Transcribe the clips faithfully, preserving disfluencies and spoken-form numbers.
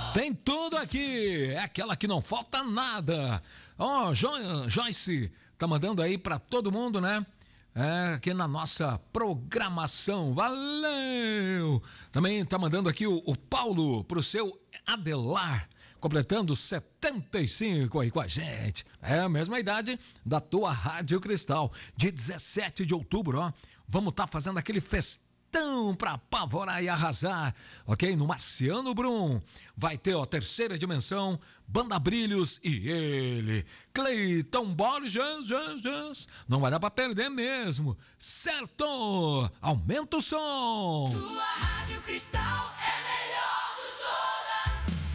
Tem tudo aqui, é aquela que não falta nada. Ó, oh, jo- Joyce tá mandando aí pra todo mundo, né? É, aqui na nossa programação, valeu! Também tá mandando aqui o, o Paulo pro seu Adelar, completando setenta e cinco aí com a gente. É a mesma idade da tua Rádio Cristal, de dezessete de outubro, ó. Vamos tá fazendo aquele festão pra apavorar e arrasar, ok? No Marciano Brum vai ter, ó, Terceira Dimensão, Banda Brilhos e ele, Cleiton Borges, não vai dar pra perder mesmo, certo? Aumenta o som. Tua Rádio Cristal é melhor de todas,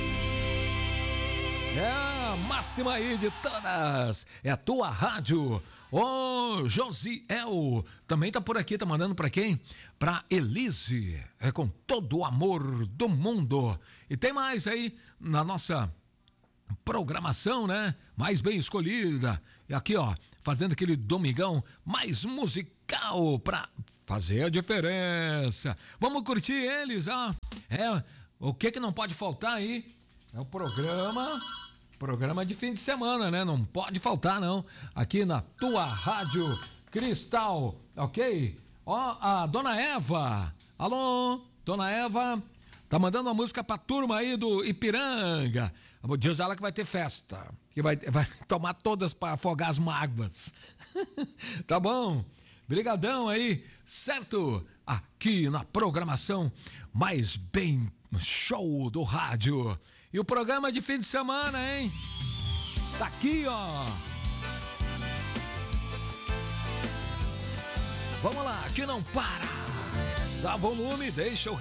sim. É a máxima aí de todas, é a tua rádio. Ô, oh, Josiel, também tá por aqui, tá mandando pra quem? Pra Elise, é com todo o amor do mundo. E tem mais aí na nossa programação, né? Mais bem escolhida. E aqui, ó, fazendo aquele domingão mais musical pra fazer a diferença. Vamos curtir eles, ó. É, o que que não pode faltar aí? É o programa... Programa de fim de semana, né? Não pode faltar, não. Aqui na tua Rádio Cristal, ok? Ó, a Dona Eva. Alô, Dona Eva. Tá mandando uma música pra turma aí do Ipiranga. Diz ela que vai ter festa. Que vai, vai tomar todas pra afogar as mágoas. Tá bom? Brigadão aí, certo? Aqui na programação mais bem show do rádio. E o programa de fim de semana, hein? Tá aqui, ó. Vamos lá, que não para. Dá volume, deixa o